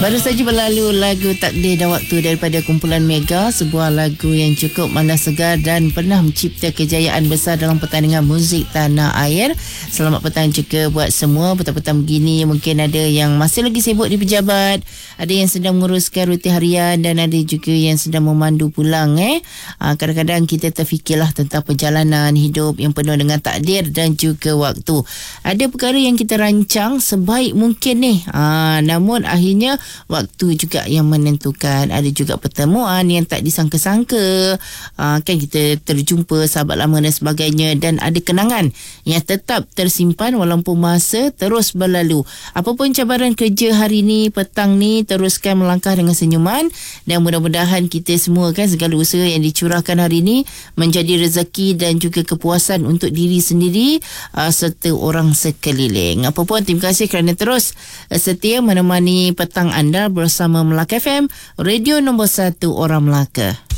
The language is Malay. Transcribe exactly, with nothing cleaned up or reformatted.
Baru saja berlalu lagu Takdir dan Waktu daripada kumpulan Mega, sebuah lagu yang cukup malas segar dan pernah mencipta kejayaan besar dalam pertandingan muzik tanah air. Selamat petang juga buat semua. Petang-petang begini mungkin ada yang masih lagi sibuk di pejabat, ada yang sedang menguruskan rutin harian dan ada juga yang sedang memandu pulang. Eh, ha, kadang-kadang kita terfikirlah tentang perjalanan hidup yang penuh dengan takdir dan juga waktu. Ada perkara yang kita rancang sebaik mungkin ni, ha, namun akhirnya waktu juga yang menentukan. Ada juga pertemuan yang tak disangka-sangka, uh, kan kita terjumpa sahabat lama dan sebagainya, dan ada kenangan yang tetap tersimpan walaupun masa terus berlalu. Apapun cabaran kerja hari ni, petang ni, teruskan melangkah dengan senyuman dan mudah-mudahan kita semua kan segala usaha yang dicurahkan hari ni menjadi rezeki dan juga kepuasan untuk diri sendiri uh, serta orang sekeliling. Apapun, terima kasih kerana terus uh, setia menemani petang anda bersama Melaka F M, radio nombor satu orang Melaka.